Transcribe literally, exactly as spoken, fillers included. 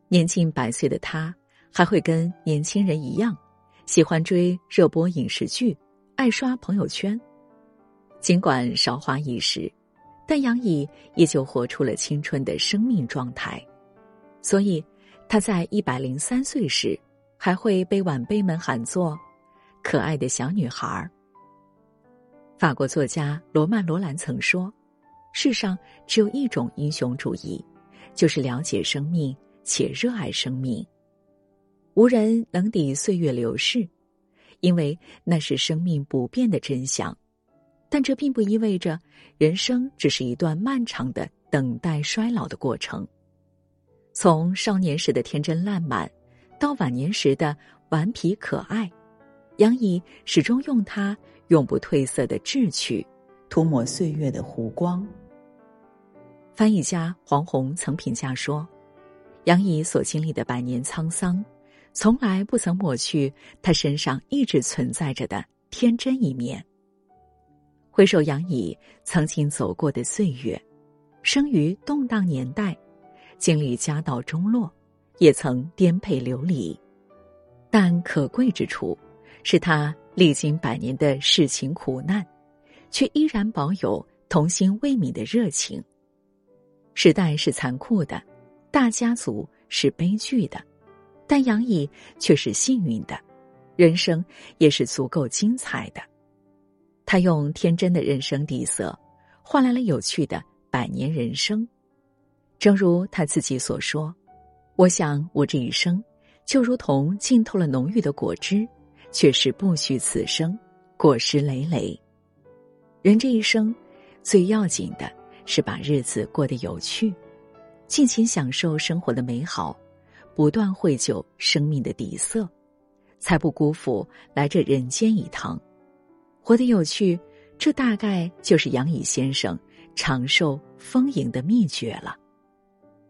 年近百岁的他，还会跟年轻人一样，喜欢追热播影视剧，爱刷朋友圈。尽管韶华易逝，但杨颖依旧活出了青春的生命状态。所以她在一百零三岁时，还会被晚辈们喊作可爱的小女孩。法国作家罗曼·罗兰曾说，世上只有一种英雄主义，就是了解生命且热爱生命。无人能抵岁月流逝，因为那是生命不变的真相。但这并不意味着人生只是一段漫长的等待衰老的过程。从少年时的天真烂漫，到晚年时的顽皮可爱，杨颖始终用她永不褪色的志趣涂抹岁月的弧光。翻译家黄宏曾评价说，杨颖所经历的百年沧桑，从来不曾抹去她身上一直存在着的天真一面。回首杨颖曾经走过的岁月，生于动荡年代，经历家道中落，也曾颠沛流离。但可贵之处是他历经百年的世情苦难，却依然保有童心未泯的热情。时代是残酷的，大家族是悲剧的，但杨颖却是幸运的，人生也是足够精彩的。他用天真的人生底色，换来了有趣的百年人生。正如他自己所说，我想我这一生就如同浸透了浓郁的果汁，却是不虚此生，果实累累。人这一生最要紧的是把日子过得有趣，尽情享受生活的美好，不断绘就生命的底色，才不辜负来这人间一趟。活得有趣，这大概就是杨颖先生长寿丰盈的秘诀了。